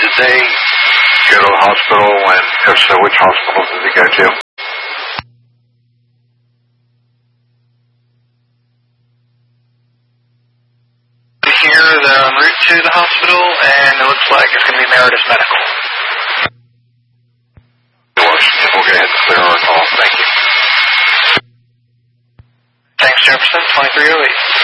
Did they go to the hospital, and if so, which hospital did they go to? Here, they're en route to the hospital, and it looks like it's going to be Meredith Medical. Washington, we'll go ahead and clear our call. Thank you. Thanks, Jefferson, 2308.